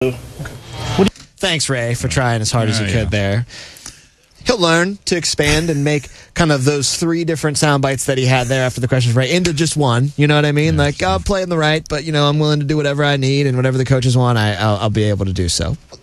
Thanks, Ray, for trying as hard as you could there. He'll learn to expand and make kind of those 3 different sound bites that he had there after the questions right into just one. You know what I mean? Like, I'll play in the right, but, I'm willing to do whatever I need, and whatever the coaches want, I'll be able to do so.